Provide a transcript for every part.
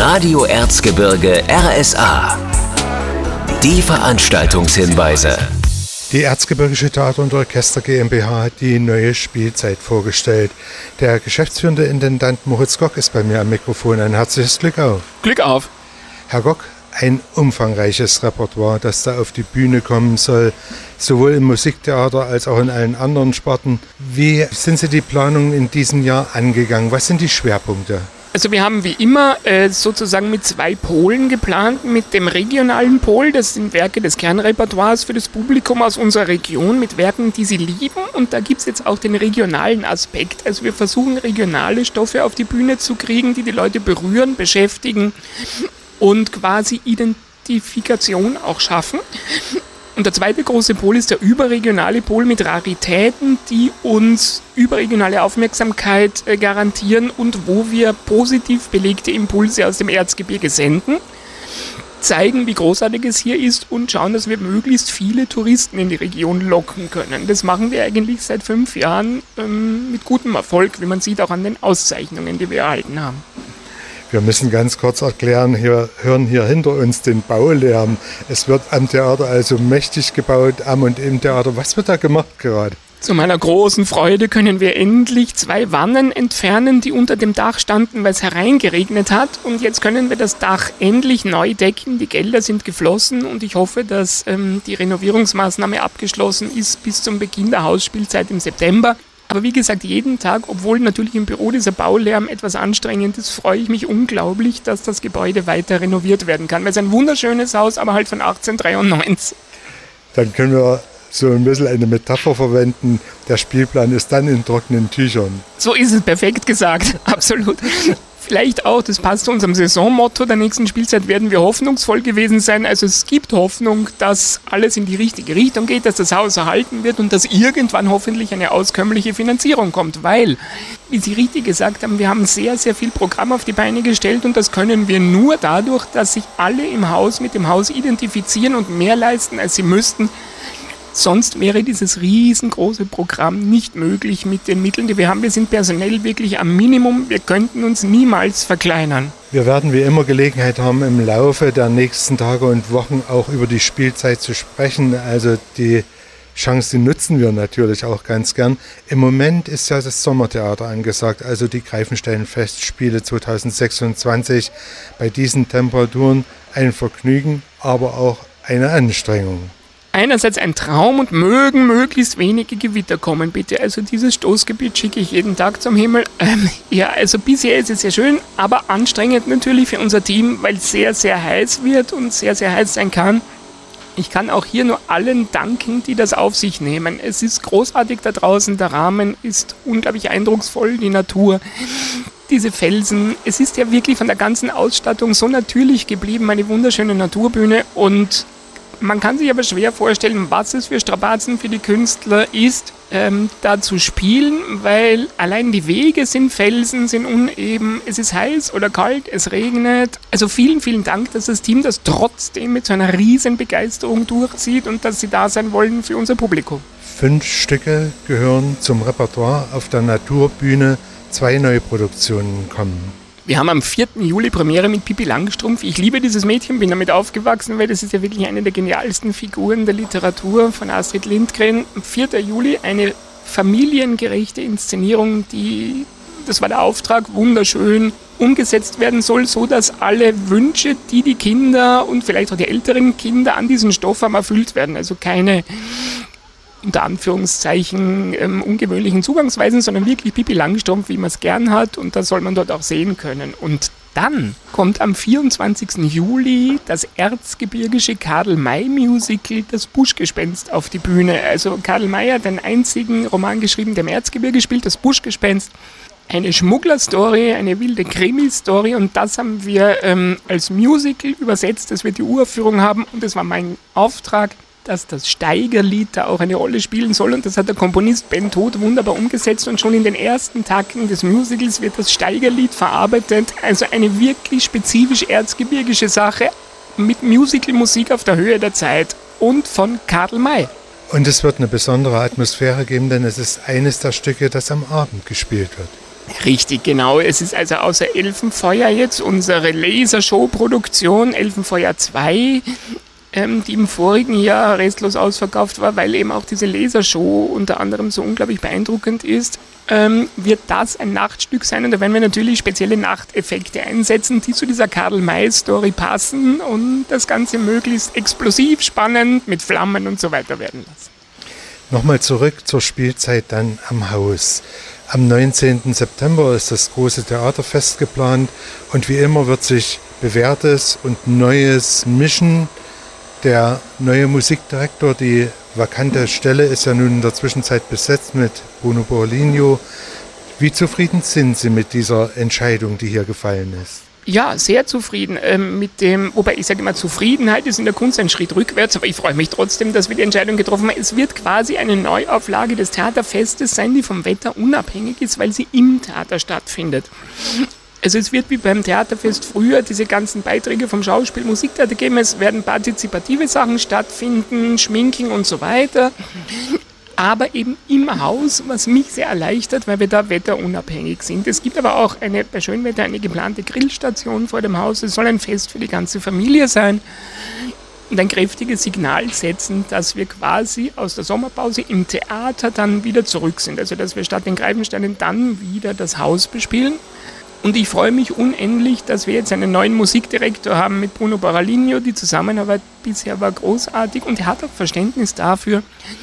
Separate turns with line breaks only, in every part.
Radio Erzgebirge RSA. Die Veranstaltungshinweise.
Die Erzgebirgische Theater- und Orchester GmbH hat die neue Spielzeit vorgestellt. Der geschäftsführende Intendant Moritz Gock ist bei mir am Mikrofon. Ein herzliches Glück auf.
Glück auf.
Herr Gock, ein umfangreiches Repertoire, das da auf die Bühne kommen soll, sowohl im Musiktheater als auch in allen anderen Sparten. Wie sind Sie die Planungen in diesem Jahr angegangen? Was sind die Schwerpunkte?
Also wir haben wie immer sozusagen mit 2 Polen geplant. Mit dem regionalen Pol, das sind Werke des Kernrepertoires für das Publikum aus unserer Region, mit Werken, die sie lieben. Und da gibt es jetzt auch den regionalen Aspekt. Also wir versuchen regionale Stoffe auf die Bühne zu kriegen, die die Leute berühren, beschäftigen und quasi Identifikation auch schaffen. Und der zweite große Pol ist der überregionale Pol mit Raritäten, die uns überregionale Aufmerksamkeit garantieren und wo wir positiv belegte Impulse aus dem Erzgebirge senden, zeigen, wie großartig es hier ist und schauen, dass wir möglichst viele Touristen in die Region locken können. Das machen wir eigentlich seit 5 Jahren mit gutem Erfolg, wie man sieht auch an den Auszeichnungen, die wir erhalten haben.
Wir müssen ganz kurz erklären, wir hören hier hinter uns den Baulärm. Es wird am Theater also mächtig gebaut, am und im Theater. Was wird da gemacht gerade?
Zu meiner großen Freude können wir endlich 2 Wannen entfernen, die unter dem Dach standen, weil es hereingeregnet hat. Und jetzt können wir das Dach endlich neu decken. Die Gelder sind geflossen und ich hoffe, dass die Renovierungsmaßnahme abgeschlossen ist bis zum Beginn der Hausspielzeit im September. Aber wie gesagt, jeden Tag, obwohl natürlich im Büro dieser Baulärm etwas anstrengend ist, freue ich mich unglaublich, dass das Gebäude weiter renoviert werden kann. Weil es ein wunderschönes Haus, aber halt von 1893.
Dann können wir so ein bisschen eine Metapher verwenden. Der Spielplan ist dann in trockenen Tüchern.
So ist es, perfekt gesagt, absolut. Vielleicht auch, das passt zu unserem Saisonmotto der nächsten Spielzeit, werden wir hoffnungsvoll gewesen sein. Also es gibt Hoffnung, dass alles in die richtige Richtung geht, dass das Haus erhalten wird und dass irgendwann hoffentlich eine auskömmliche Finanzierung kommt. Weil, wie Sie richtig gesagt haben, wir haben sehr, sehr viel Programm auf die Beine gestellt und das können wir nur dadurch, dass sich alle im Haus mit dem Haus identifizieren und mehr leisten, als sie müssten. Sonst wäre dieses riesengroße Programm nicht möglich mit den Mitteln, die wir haben. Wir sind personell wirklich am Minimum. Wir könnten uns niemals verkleinern.
Wir werden wie immer Gelegenheit haben, im Laufe der nächsten Tage und Wochen auch über die Spielzeit zu sprechen. Also die Chance, die nutzen wir natürlich auch ganz gern. Im Moment ist ja das Sommertheater angesagt, also die Greifenstein-Festspiele 2026. Bei diesen Temperaturen ein Vergnügen, aber auch eine Anstrengung.
Einerseits ein Traum und mögen möglichst wenige Gewitter kommen, bitte. Also dieses Stoßgebiet schicke ich jeden Tag zum Himmel. Ja, also bisher ist es sehr schön, aber anstrengend natürlich für unser Team, weil es sehr, sehr heiß wird und sehr, sehr heiß sein kann. Ich kann auch hier nur allen danken, die das auf sich nehmen. Es ist großartig da draußen, der Rahmen ist unglaublich eindrucksvoll, die Natur, diese Felsen. Es ist ja wirklich von der ganzen Ausstattung so natürlich geblieben, eine wunderschöne Naturbühne und man kann sich aber schwer vorstellen, was es für Strapazen für die Künstler ist, da zu spielen, weil allein die Wege sind Felsen, sind uneben, es ist heiß oder kalt, es regnet. Also vielen, vielen Dank, dass das Team das trotzdem mit so einer riesen Begeisterung durchzieht und dass sie da sein wollen für unser Publikum.
5 Stücke gehören zum Repertoire. Auf der Naturbühne 2 neue Produktionen kommen.
Wir haben am 4. Juli Premiere mit Pippi Langstrumpf. Ich liebe dieses Mädchen, bin damit aufgewachsen, weil das ist ja wirklich eine der genialsten Figuren der Literatur von Astrid Lindgren. Am 4. Juli eine familiengerechte Inszenierung, das war der Auftrag, wunderschön umgesetzt werden soll, so dass alle Wünsche, die die Kinder und vielleicht auch die älteren Kinder an diesen Stoff haben, erfüllt werden. Also keine unter Anführungszeichen ungewöhnlichen Zugangsweisen, sondern wirklich Pippi Langstrumpf, wie man es gern hat und das soll man dort auch sehen können. Und dann kommt am 24. Juli das erzgebirgische Karl-May-Musical, das Buschgespenst, auf die Bühne. Also Karl May hat den einzigen Roman geschrieben, der im Erzgebirge spielt, das Buschgespenst. Eine Schmugglerstory, eine wilde Krimi-Story und das haben wir als Musical übersetzt, dass wir die Uraufführung haben und das war mein Auftrag, dass das Steigerlied da auch eine Rolle spielen soll und das hat der Komponist Ben Todt wunderbar umgesetzt und schon in den ersten Takten des Musicals wird das Steigerlied verarbeitet, also eine wirklich spezifisch erzgebirgische Sache mit Musicalmusik auf der Höhe der Zeit und von Karl May.
Und es wird eine besondere Atmosphäre geben, denn es ist eines der Stücke, das am Abend gespielt wird.
Richtig, genau. Es ist also außer Elfenfeuer jetzt unsere Lasershow-Produktion, Elfenfeuer 2, die im vorigen Jahr restlos ausverkauft war, weil eben auch diese Lasershow unter anderem so unglaublich beeindruckend ist, wird das ein Nachtstück sein. Und da werden wir natürlich spezielle Nachteffekte einsetzen, die zu dieser Karl-May-Story passen und das Ganze möglichst explosiv, spannend, mit Flammen und so weiter werden lassen.
Nochmal zurück zur Spielzeit dann am Haus. Am 19. September ist das große Theaterfest geplant und wie immer wird sich Bewährtes und Neues mischen. Der neue Musikdirektor, die vakante Stelle ist ja nun in der Zwischenzeit besetzt mit Bruno Borrolino. Wie zufrieden sind Sie mit dieser Entscheidung, die hier gefallen ist?
Ja, sehr zufrieden mit dem, wobei ich sage immer, Zufriedenheit ist in der Kunst ein Schritt rückwärts, aber ich freue mich trotzdem, dass wir die Entscheidung getroffen haben. Es wird quasi eine Neuauflage des Theaterfestes sein, die vom Wetter unabhängig ist, weil sie im Theater stattfindet. Also es wird wie beim Theaterfest früher diese ganzen Beiträge vom Schauspiel, Musiktheater geben, es werden partizipative Sachen stattfinden, Schminken und so weiter. Aber eben im Haus, was mich sehr erleichtert, weil wir da wetterunabhängig sind. Es gibt aber auch bei Schönwetter eine geplante Grillstation vor dem Haus. Es soll ein Fest für die ganze Familie sein und ein kräftiges Signal setzen, dass wir quasi aus der Sommerpause im Theater dann wieder zurück sind. Also dass wir statt den Greifensteinen dann wieder das Haus bespielen. Und ich freue mich unendlich, dass wir jetzt einen neuen Musikdirektor haben mit Bruno Borrolino. Die Zusammenarbeit bisher war großartig und er hat auch Verständnis dafür,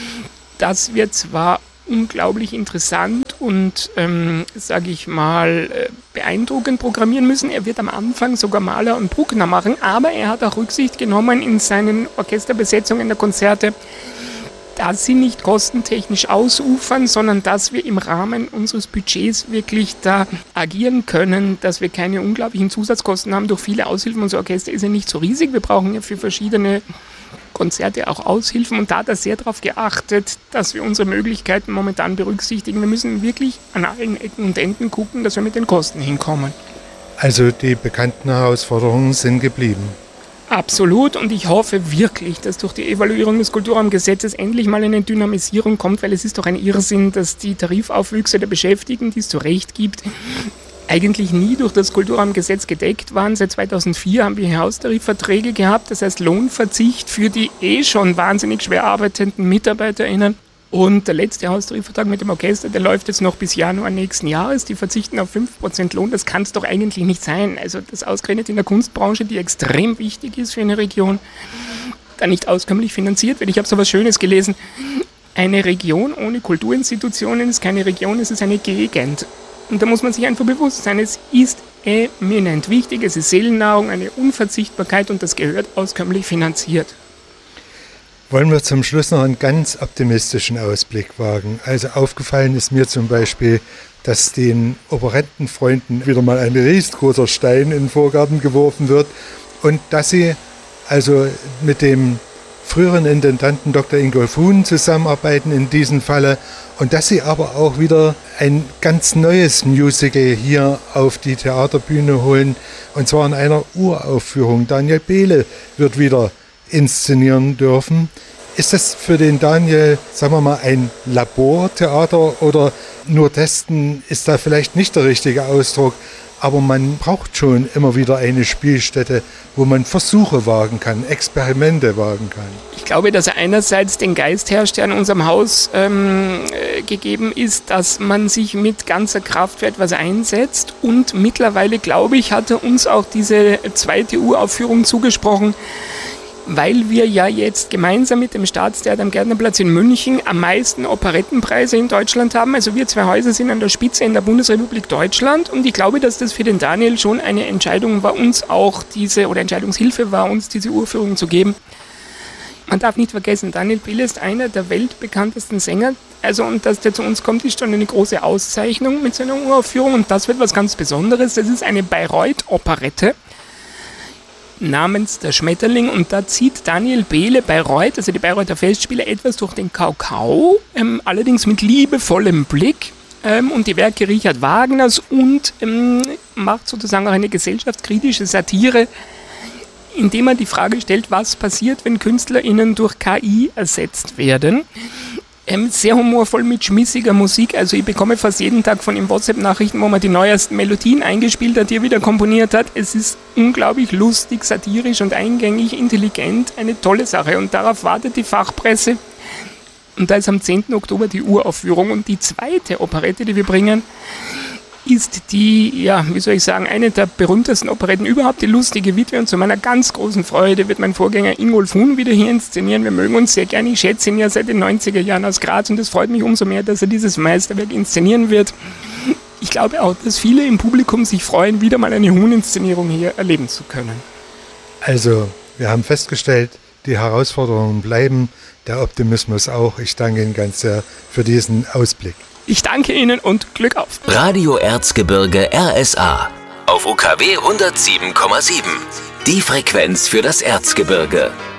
dass wir zwar unglaublich interessant und, sage ich mal, beeindruckend programmieren müssen. Er wird am Anfang sogar Mahler und Bruckner machen, aber er hat auch Rücksicht genommen in seinen Orchesterbesetzungen der Konzerte, dass sie nicht kostentechnisch ausufern, sondern dass wir im Rahmen unseres Budgets wirklich da agieren können, dass wir keine unglaublichen Zusatzkosten haben durch viele Aushilfen. Unser Orchester ist ja nicht so riesig, wir brauchen ja für verschiedene Konzerte auch Aushilfen und da hat er sehr darauf geachtet, dass wir unsere Möglichkeiten momentan berücksichtigen. Wir müssen wirklich an allen Ecken und Enden gucken, dass wir mit den Kosten hinkommen.
Also die bekannten Herausforderungen sind geblieben.
Absolut und ich hoffe wirklich, dass durch die Evaluierung des Kulturraumgesetzes endlich mal eine Dynamisierung kommt, weil es ist doch ein Irrsinn, dass die Tarifaufwüchse der Beschäftigten, die es zu Recht gibt, eigentlich nie durch das Kulturraumgesetz gedeckt waren. Seit 2004 haben wir Haustarifverträge gehabt, das heißt Lohnverzicht für die schon wahnsinnig schwer arbeitenden MitarbeiterInnen. Und der letzte Haustarifvertrag mit dem Orchester, der läuft jetzt noch bis Januar nächsten Jahres. Die verzichten auf 5% Lohn, das kann es doch eigentlich nicht sein. Also das ausgerechnet in der Kunstbranche, die extrem wichtig ist für eine Region, da nicht auskömmlich finanziert wird. Ich habe so was Schönes gelesen. Eine Region ohne Kulturinstitutionen ist keine Region, es ist eine Gegend. Und da muss man sich einfach bewusst sein, es ist eminent wichtig, es ist Seelennahrung, eine Unverzichtbarkeit und das gehört auskömmlich finanziert.
Wollen wir zum Schluss noch einen ganz optimistischen Ausblick wagen. Also aufgefallen ist mir zum Beispiel, dass den Operettenfreunden wieder mal ein riesengroßer Stein in den Vorgarten geworfen wird und dass sie also mit dem früheren Intendanten Dr. Ingolf Huhn zusammenarbeiten in diesem Falle und dass sie aber auch wieder ein ganz neues Musical hier auf die Theaterbühne holen und zwar in einer Uraufführung. Daniel Behle wird wieder inszenieren dürfen. Ist das für den Daniel, sagen wir mal, ein Labortheater oder nur testen ist da vielleicht nicht der richtige Ausdruck, aber man braucht schon immer wieder eine Spielstätte, wo man Versuche wagen kann, Experimente wagen kann.
Ich glaube, dass er einerseits den Geist herrscht, der in unserem Haus gegeben ist, dass man sich mit ganzer Kraft für etwas einsetzt und mittlerweile, glaube ich, hat er uns auch diese zweite Uraufführung zugesprochen, weil wir ja jetzt gemeinsam mit dem Staatstheater am Gärtnerplatz in München am meisten Operettenpreise in Deutschland haben. Also wir zwei Häuser sind an der Spitze in der Bundesrepublik Deutschland und ich glaube, dass das für den Daniel schon eine Entscheidung war, Entscheidungshilfe war, uns diese Uraufführung zu geben. Man darf nicht vergessen, Daniel Behle ist einer der weltbekanntesten Sänger. Also und dass der zu uns kommt, ist schon eine große Auszeichnung mit seiner Uraufführung und das wird was ganz Besonderes. Das ist eine Bayreuth-Operette namens Der Schmetterling und da zieht Daniel Behle Bayreuth, also die Bayreuther Festspiele, etwas durch den Kakao, allerdings mit liebevollem Blick und die Werke Richard Wagners und macht sozusagen auch eine gesellschaftskritische Satire, indem man die Frage stellt, was passiert, wenn KünstlerInnen durch KI ersetzt werden. Sehr humorvoll mit schmissiger Musik. Also ich bekomme fast jeden Tag von ihm WhatsApp-Nachrichten, wo man die neuesten Melodien eingespielt hat, die er wieder komponiert hat. Es ist unglaublich lustig, satirisch und eingängig, intelligent. Eine tolle Sache. Und darauf wartet die Fachpresse. Und da ist am 10. Oktober die Uraufführung. Und die zweite Operette, die wir bringen, ist die, eine der berühmtesten Operetten überhaupt, die Lustige Witwe. Und zu meiner ganz großen Freude wird mein Vorgänger Ingolf Huhn wieder hier inszenieren. Wir mögen uns sehr gerne. Ich schätze ihn ja seit den 90er Jahren aus Graz und es freut mich umso mehr, dass er dieses Meisterwerk inszenieren wird. Ich glaube auch, dass viele im Publikum sich freuen, wieder mal eine Huhn-Inszenierung hier erleben zu können.
Also, wir haben festgestellt, die Herausforderungen bleiben, der Optimismus auch. Ich danke Ihnen ganz sehr für diesen Ausblick.
Ich danke Ihnen und Glück auf.
Radio Erzgebirge RSA auf UKW 107,7. Die Frequenz für das Erzgebirge.